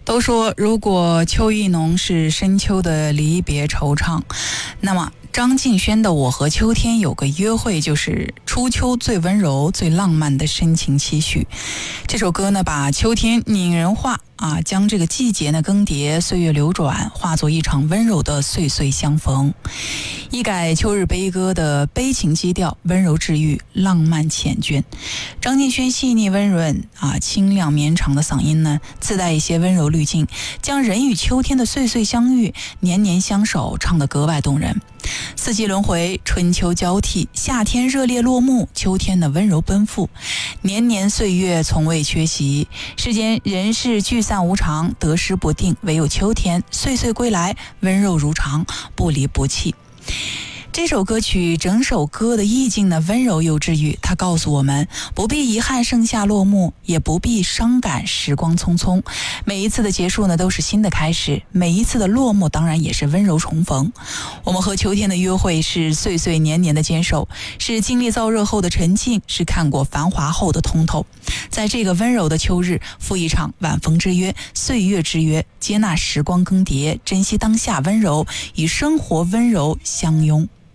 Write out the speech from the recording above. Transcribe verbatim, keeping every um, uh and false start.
都说如果秋意浓是深秋的离别惆怅，那么张敬轩的《我和秋天有个约会》就是初秋最温柔最浪漫的深情期许。这首歌呢，把秋天拟人化啊，将这个季节呢更迭，岁月流转，化作一场温柔的岁岁相逢，一改秋日悲歌的悲情基调，温柔治愈，浪漫缱绻。张敬轩细腻温润啊，清亮绵长的嗓音呢，自带一些温柔滤镜，将人与秋天的岁岁相遇、年年相守唱得格外动人。四季轮回，春秋交替，夏天热烈落幕，秋天的温柔奔赴，年年岁月从未缺席。世间人事聚散无常，得失不定，唯有秋天岁岁归来，温柔如常，不离不弃。这首歌曲整首歌的意境呢，温柔又治愈。它告诉我们，不必遗憾盛夏落幕，也不必伤感时光匆匆。每一次的结束呢，都是新的开始；每一次的落幕，当然也是温柔重逢。我们和秋天的约会，是岁岁年年的坚守，是经历燥热后的沉静，是看过繁华后的通透。在这个温柔的秋日，赴一场晚风之约、岁月之约，接纳时光更迭，珍惜当下温柔，与生活温柔相拥。